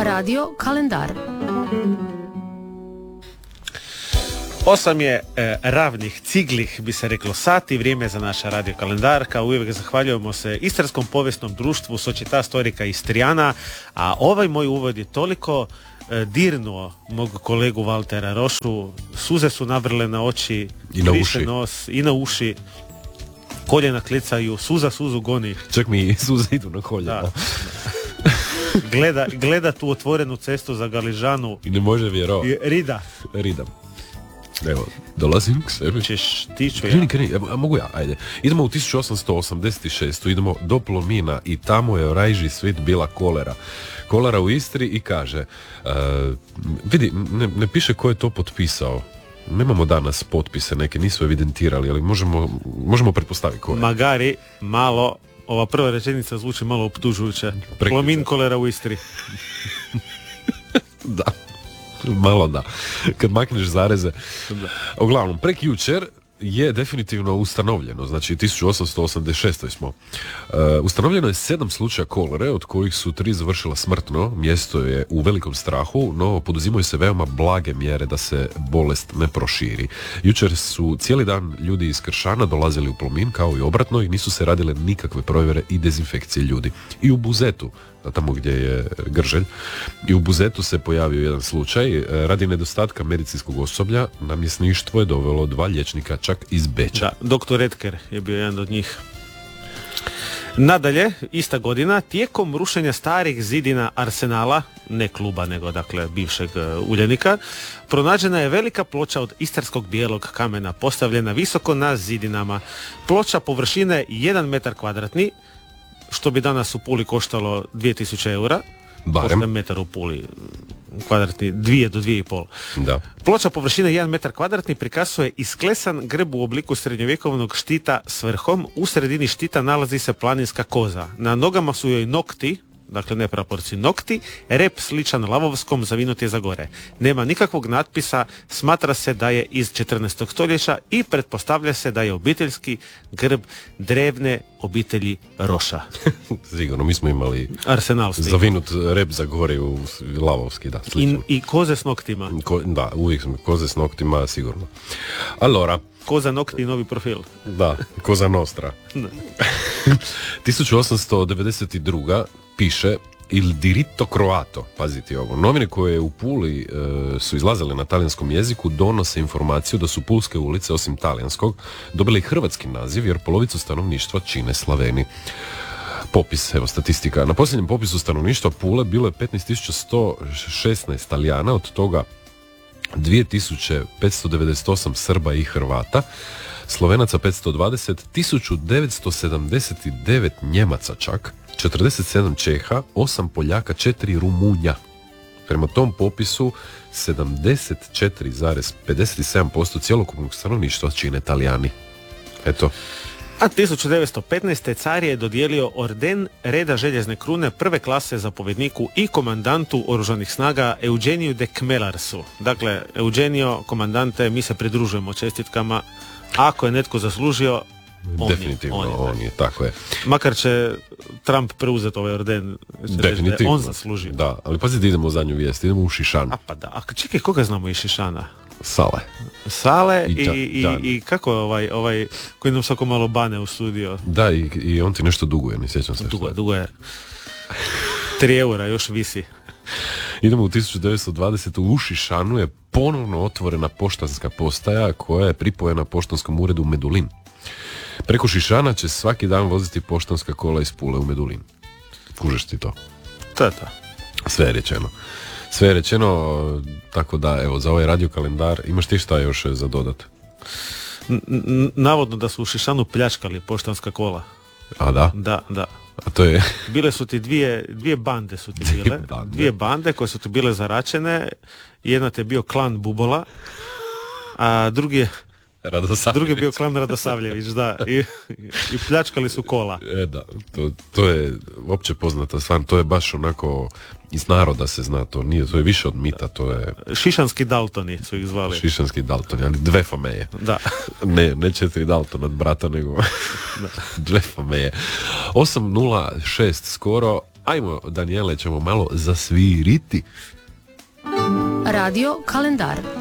Radio kalendar. 8 je ravnih, ciglih, bi se reklo, sati, vrijeme za naša radio kalendar. Kao uvijek zahvaljujemo se Istarskom povijesnom društvu Società Storica Istriana, a ovaj moj uvod je toliko dirnuo mog kolegu Valtera Rošu, suze su navrle na oči, i na uši, nos, i na uši, koljena klicaju, suza suzu goni. Čak mi suze idu na koljena. Gleda tu otvorenu cestu za Galižanu i ne može vjerovati. Ridam. Evo, dolazim k sebi. Ćeš ti ću ja. Kreni, a mogu ja, ajde. Idemo u 1886. Idemo do Plomina i tamo je u Rajži svit bila kolera. Kolera u Istri i kaže, vidi, ne piše ko je to potpisao. Nemamo danas potpise, neke nisu evidentirali, ali možemo pretpostaviti ko je. Magari, malo, ova prva rečenica zvuči malo optužujuće. Plomin, kolera u Istri. Da. Malo da. Kad makneš zareze. Da. Uglavnom, prekjučer je definitivno ustanovljeno, znači 1886. smo. Ustanovljeno je 7 slučaja kolere, od kojih su 3 završila smrtno. Mjesto je u velikom strahu, no poduzimaju se veoma blage mjere da se bolest ne proširi. Jučer su cijeli dan ljudi iz Kršana dolazili u Plomin, kao i obratno, i nisu se radile nikakve provjere i dezinfekcije ljudi. I u Buzetu, tamo gdje je Grželj, i u Buzetu se pojavio jedan slučaj. Radi nedostatka medicinskog osoblja na mjesništvo je dovelo 2 liječnika čak iz Beča. Da, doktor Redker je bio jedan od njih. Nadalje, ista godina, tijekom rušenja starih zidina Arsenala, ne kluba nego dakle bivšeg Uljanika, pronađena je velika ploča od istarskog bijelog kamena, postavljena visoko na zidinama. Ploča površine 1 metar kvadratni, što bi danas u Puli koštalo 2000 eura. Barem. Metar u Puli kvadratni, 2 do 2,5. Da. Ploča površine 1 metar kvadratni prikazuje isklesan grb u obliku srednjovjekovnog štita s vrhom. U sredini štita nalazi se planinska koza. Na nogama su joj nokti, dakle neproporci nokti, rep sličan lavovskom zavinut je za gore. Nema nikakvog natpisa, smatra se da je iz 14. stoljeća i pretpostavlja se da je obiteljski grb drevne obitelji Roša. Sigurno, mi smo imali arsenalski zavinut rep za gore u lavovski, da. I koze s noktima. Da, uvijek smo koze s noktima, sigurno. Allora, koza nokti, novi profil. Da, koza nostra. 1892. piše Il diritto croato, pazite ovo. Novine koje u Puli su izlazile na talijanskom jeziku donose informaciju da su pulske ulice, osim talijanskog, dobile i hrvatski naziv, jer polovicu stanovništva čine Slaveni. Popis, evo statistika. Na posljednjem popisu stanovništva Pule bilo je 15.116 Talijana, od toga 2598 Srba i Hrvata, Slovenaca 520, 1979 Njemaca čak, 47 Čeha, 8 Poljaka, 4 Rumunja. Prema tom popisu 74,57% cjelokupnog stanovništva čine Talijani. Eto. A 1915. car je dodijelio orden reda željezne krune prve klase zapovjedniku i komandantu oružanih snaga Eugeniju de Kmelarsu. Dakle, Eugenio, komandante, mi se pridružujemo čestitkama. Ako je netko zaslužio, definitivno on je, tako je. Makar će Trump preuzeti ovaj orden, definitivno on zaslužio. Da, ali pazite, idemo u zadnju vijest, idemo u Šišan. A pa da, a čekaj, koga znamo iz Šišana? Sale i kako je ovaj koji nam svako malo bane u studio. Da, i on ti nešto duguje, ne sjećam se. Duguje 3 eura, još visi. Idemo u 1920. U Šišanu je ponovno otvorena poštanska postaja koja je pripojena poštanskom uredu u Medulin. Preko Šišana će svaki dan voziti poštanska kola iz Pule u Medulin. Kužeš ti to? To. Sve je rečeno, tako da, evo, za ovaj radio kalendar, imaš ti šta još za dodat? Navodno da su u Šišanu pljačkali poštanska kola. A da? Da. A to je... Bile su ti dvije bande su ti bile. Dvije bande koje su ti bile zaračene. Jedna te je bio klan Bubola, a drugi je bio klan Radosavljević, da. I pljačkali su kola. Da, to je opće poznata stvar, to je baš onako iz naroda se zna, to je više od mita, to je... Šišanski Daltoni su ih zvali. Šišanski Daltoni, ali 2 fameje. Da. ne 4 Dalton od brata, nego 2 fameje. 8:06 skoro, Ajmo, Danijele, ćemo malo zasviriti. Radio kalendar.